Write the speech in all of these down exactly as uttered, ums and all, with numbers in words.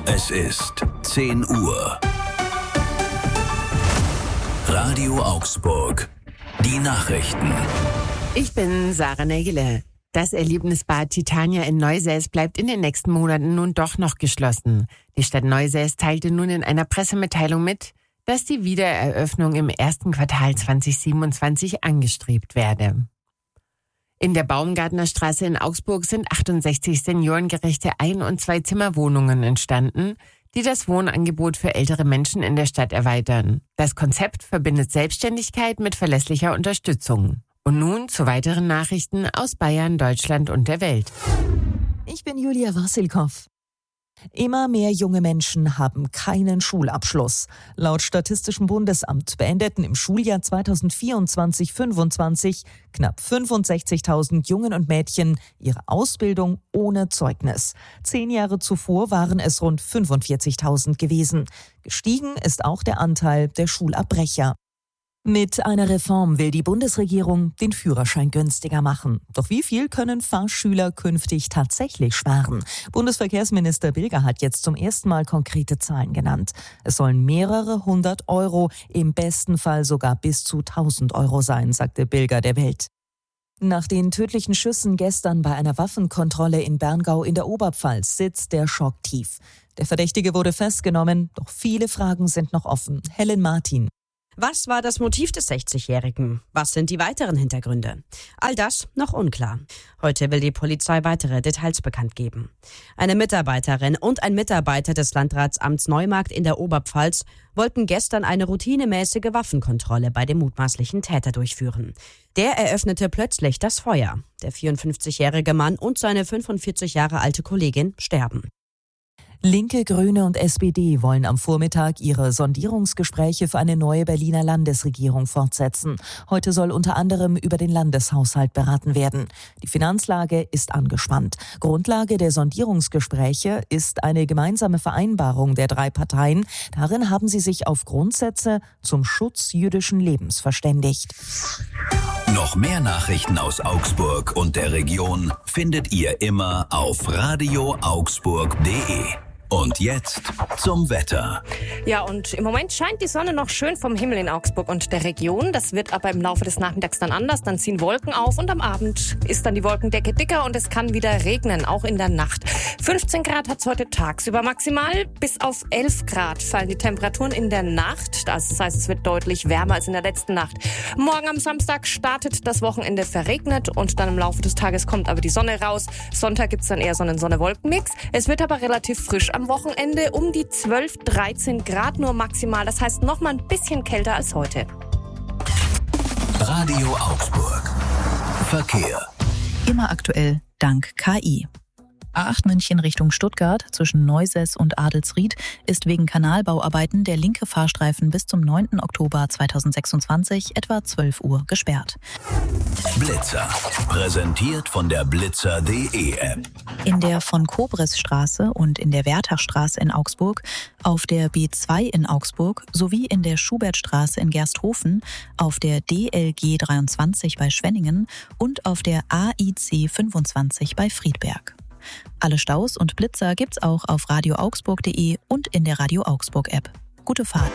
Es ist zehn Uhr. Radio Augsburg. Die Nachrichten. Ich bin Sarah Nägele. Das Erlebnisbad Titania in Neusäß bleibt in den nächsten Monaten nun doch noch geschlossen. Die Stadt Neusäß teilte nun in einer Pressemitteilung mit, dass die Wiedereröffnung im ersten Quartal zwanzig siebenundzwanzig angestrebt werde. In der Baumgartner Straße in Augsburg sind achtundsechzig seniorengerechte Ein- und Zwei-Zimmer-Wohnungen entstanden, die das Wohnangebot für ältere Menschen in der Stadt erweitern. Das Konzept verbindet Selbstständigkeit mit verlässlicher Unterstützung. Und nun zu weiteren Nachrichten aus Bayern, Deutschland und der Welt. Ich bin Julia Wassilkow. Immer mehr junge Menschen haben keinen Schulabschluss. Laut Statistischem Bundesamt beendeten im Schuljahr zweitausendvierundzwanzig fünfundzwanzig knapp fünfundsechzigtausend Jungen und Mädchen ihre Ausbildung ohne Zeugnis. Zehn Jahre zuvor waren es rund fünfundvierzigtausend gewesen. Gestiegen ist auch der Anteil der Schulabbrecher. Mit einer Reform will die Bundesregierung den Führerschein günstiger machen. Doch wie viel können Fahrschüler künftig tatsächlich sparen? Bundesverkehrsminister Bilger hat jetzt zum ersten Mal konkrete Zahlen genannt. Es sollen mehrere hundert Euro, im besten Fall sogar bis zu tausend Euro sein, sagte Bilger der Welt. Nach den tödlichen Schüssen gestern bei einer Waffenkontrolle in Berngau in der Oberpfalz sitzt der Schock tief. Der Verdächtige wurde festgenommen, doch viele Fragen sind noch offen. Helen Martin. Was war das Motiv des sechzigjährigen? Was sind die weiteren Hintergründe? All das noch unklar. Heute will die Polizei weitere Details bekannt geben. Eine Mitarbeiterin und ein Mitarbeiter des Landratsamts Neumarkt in der Oberpfalz wollten gestern eine routinemäßige Waffenkontrolle bei dem mutmaßlichen Täter durchführen. Der eröffnete plötzlich das Feuer. Der vierundfünfzigjährige Mann und seine fünfundvierzig Jahre alte Kollegin sterben. Linke, Grüne und S P D wollen am Vormittag ihre Sondierungsgespräche für eine neue Berliner Landesregierung fortsetzen. Heute soll unter anderem über den Landeshaushalt beraten werden. Die Finanzlage ist angespannt. Grundlage der Sondierungsgespräche ist eine gemeinsame Vereinbarung der drei Parteien. Darin haben sie sich auf Grundsätze zum Schutz jüdischen Lebens verständigt. Noch mehr Nachrichten aus Augsburg und der Region findet ihr immer auf radio augsburg punkt de. Und jetzt zum Wetter. Ja, und im Moment scheint die Sonne noch schön vom Himmel in Augsburg und der Region. Das wird aber im Laufe des Nachmittags dann anders. Dann ziehen Wolken auf und am Abend ist dann die Wolkendecke dicker und es kann wieder regnen, auch in der Nacht. fünfzehn Grad hat es heute tagsüber maximal. Bis auf elf Grad fallen die Temperaturen in der Nacht. Das heißt, es wird deutlich wärmer als in der letzten Nacht. Morgen am Samstag startet das Wochenende verregnet und dann im Laufe des Tages kommt aber die Sonne raus. Sonntag gibt es dann eher so einen Sonne-Wolken-Mix. Es wird aber relativ frisch am Wochenende, um die zwölf, dreizehn Grad nur maximal. Das heißt noch mal ein bisschen kälter als heute. Radio Augsburg. Verkehr. Immer aktuell dank K I. A acht München Richtung Stuttgart zwischen Neusäß und Adelsried ist wegen Kanalbauarbeiten der linke Fahrstreifen bis zum neunten Oktober zweitausendsechsundzwanzig etwa zwölf Uhr gesperrt. Blitzer. Präsentiert von der Blitzer punkt de App. In der von Kobrisstraße und in der Werthachstraße in Augsburg, auf der B zwei in Augsburg sowie in der Schubertstraße in Gersthofen, auf der D L G dreiundzwanzig bei Schwenningen und auf der A I C fünfundzwanzig bei Friedberg. Alle Staus und Blitzer gibt's auch auf radio augsburg punkt de und in der Radio Augsburg App. Gute Fahrt.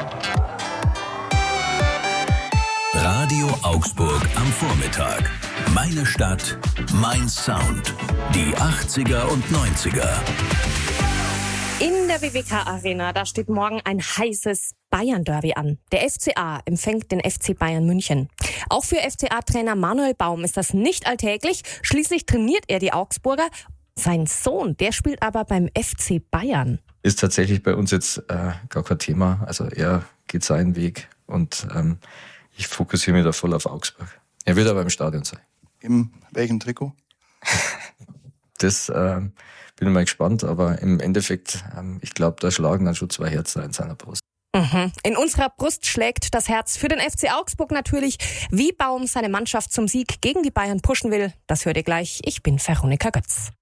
Radio Augsburg am Vormittag. Meine Stadt, mein Sound. Die achtziger und neunziger. In der W W K Arena, da steht morgen ein heißes Bayern-Derby an. Der F C A empfängt den F C Bayern München. Auch für F C A-Trainer Manuel Baum ist das nicht alltäglich. Schließlich trainiert er die Augsburger. Sein Sohn, der spielt aber beim F C Bayern. Ist tatsächlich bei uns jetzt äh, gar kein Thema. Also er geht seinen Weg und ähm, ich fokussiere mich da voll auf Augsburg. Er wird aber im Stadion sein. In welchem Trikot? Das äh, bin ich mal gespannt, aber im Endeffekt, ähm, ich glaube, da schlagen dann schon zwei Herzen in seiner Brust. Mhm. In unserer Brust schlägt das Herz für den F C Augsburg natürlich. Wie Baum seine Mannschaft zum Sieg gegen die Bayern pushen will, das hört ihr gleich. Ich bin Veronika Götz.